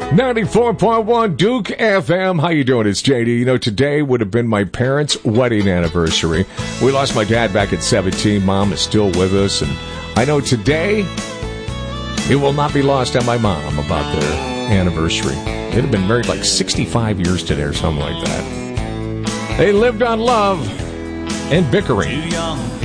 94.1 Duke FM. How you doing? It's JD. You know, today would have been my parents' wedding anniversary. We lost my dad back at 17. Mom is still with us. And I know today, it will not be lost on my mom about their anniversary. They'd have been married like 65 years today or something like that. They lived on love and bickering.